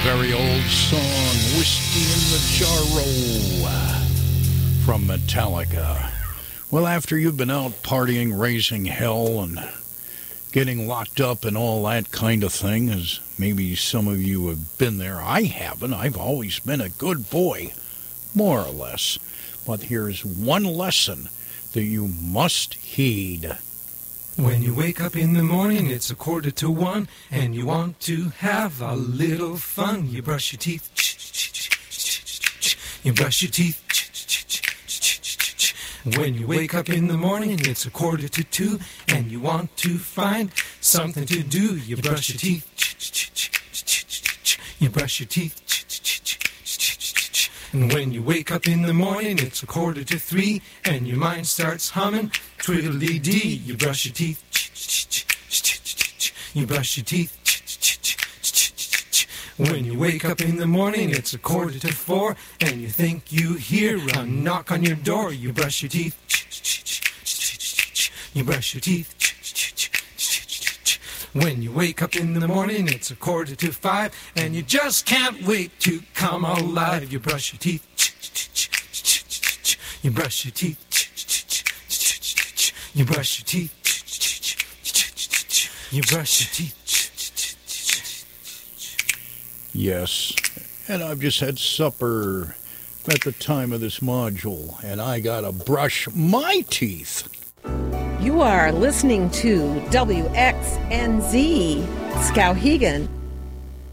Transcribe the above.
very old song, Whiskey in the Jarro, from Metallica. Well, after you've been out partying, raising hell, and getting locked up and all that kind of thing, as maybe some of you have been there, I haven't. I've always been a good boy, more or less. But here's one lesson that you must heed. When you wake up in the morning, it's 1:45, and you want to have a little fun. You brush your teeth, you brush your teeth. When you wake up in the morning, it's 1:45, and you want to find something to do. You brush your teeth, you brush your teeth. And when you wake up in the morning, it's 2:45, and your mind starts humming, twiddly-dee. You brush your teeth, you brush your teeth. When you wake up in the morning, it's 3:45, and you think you hear a knock on your door. You brush your teeth, you brush your teeth. When you wake up in the morning, it's 4:45, and you just can't wait to come alive. You brush your teeth, you brush your teeth, you brush your teeth, you brush your teeth. Yes, and I've just had supper at the time of this module, and I gotta brush my teeth. You are listening to WXNZ Skowhegan.